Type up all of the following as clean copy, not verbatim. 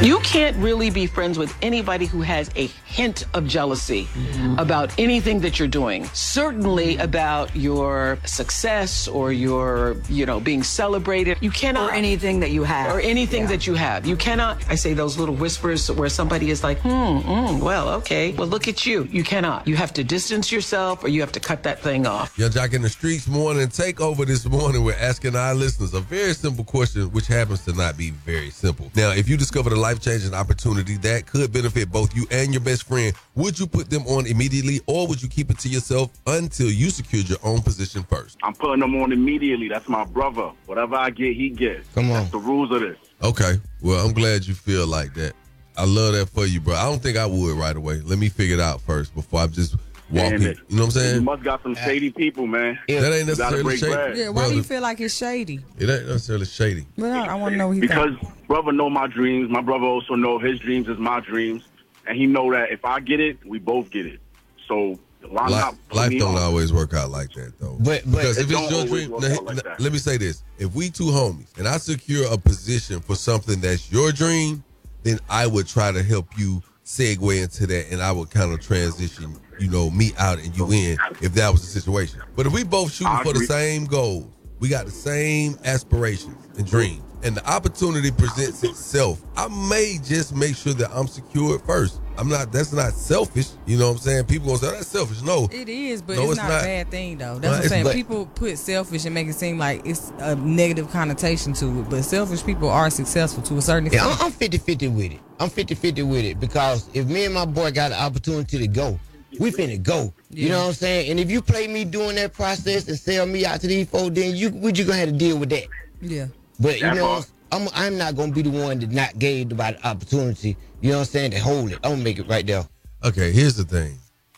You can't really be friends with anybody who has a hint of jealousy about anything that you're doing. Certainly about your success or your, being celebrated. You cannot. Or anything that you have. Or anything that you have. You cannot, I say those little whispers where somebody is like, well, okay. Well, look at you. You cannot. You have to distance yourself or you have to cut that thing off. Yung Joc in the Streetz morning takeover this morning. We're asking our listeners a very simple question, which happens to not be very simple. Now, if you discovered a life-changing opportunity that could benefit both you and your best friend, would you put them on immediately or would you keep it to yourself until you secured your own position first? I'm putting them on immediately. That's my brother. Whatever I get, he gets. Come on. That's the rules of this. Okay. Well, I'm glad you feel like that. I love that for you, bro. I don't think I would right away. Let me figure it out first before I just walk in. You know what I'm saying? You must got some shady people, man. That ain't necessarily shady. Yeah, why do you feel like it's shady? It ain't necessarily shady. Well, I want to know what he Because brother know my dreams. My brother also know his dreams is my dreams. And he know that if I get it, we both get it. So why not? Life don't always work out like that, though. But because if it it's your dream, always work out like that. let me say this. If we two homies and I secure a position for something that's your dream, then I would try to help you segue into that and I would kind of transition, me out and you in if that was the situation. But if we both shooting for the same goals, we got the same aspirations and dreams, and the opportunity presents itself, I may just make sure that I'm secured first. That's not selfish. You know what I'm saying? People gonna say, that's selfish. No. It is, but no, it's not a bad thing, though. That's what I'm saying. People put selfish and make it seem like it's a negative connotation to it. But selfish people are successful to a certain extent. Yeah, I'm 50-50 with it. I'm 50-50 with it because if me and my boy got the opportunity to go, we finna go. You know what I'm saying? And if you play me doing that process and sell me out to these folks, then we just gonna have to deal with that. Yeah. But I'm not gonna be the one that not gave about the opportunity. You know what I'm saying? To hold it. I'm gonna make it right there. Okay, here's the thing.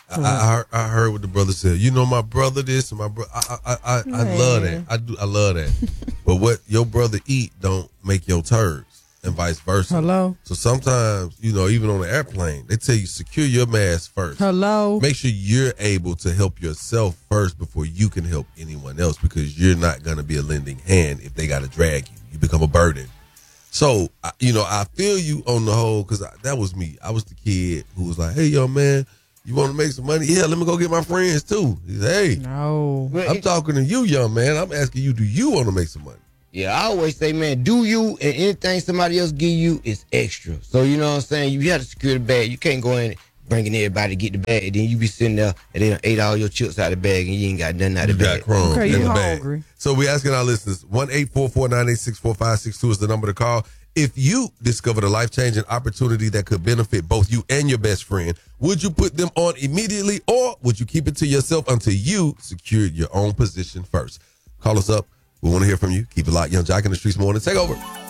I heard what the brother said. My brother this and my brother. I love that. I love that. But what your brother eat don't make your turds, and vice versa. Hello. So sometimes, even on the airplane, they tell you secure your mask first. Hello. Make sure you're able to help yourself first before you can help anyone else, because you're not gonna be a lending hand if they gotta drag you. You become a burden. So, I feel you on the whole, because that was me. I was the kid who was like, hey, yo, man, you want to make some money? Yeah, let me go get my friends, too. He said, hey, no, I'm talking to you, young man. I'm asking you, do you want to make some money? Yeah, I always say, man, do you, and anything somebody else give you is extra. So, you know what I'm saying? You have to secure the bag. You can't go in bringing everybody to get the bag, and then you be sitting there and they done ate all your chips out of the bag and you ain't got nothing out of the bag. You got crumbs okay, in the hungry. bag. So we're asking our listeners, 1-844-986-4562 is the number to call. If you discovered a life-changing opportunity that could benefit both you and your best friend, would you put them on immediately or would you keep it to yourself until you secured your own position first? Call us up. We want to hear from you. Keep it locked. Yung Joc in the Streetz morning. Take over.